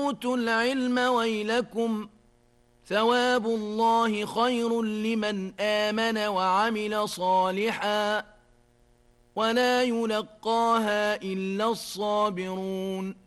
أوتوا العلم ويلكم ثواب الله خير لمن آمن وعمل صالحا ولا يلقاها إلا الصابرون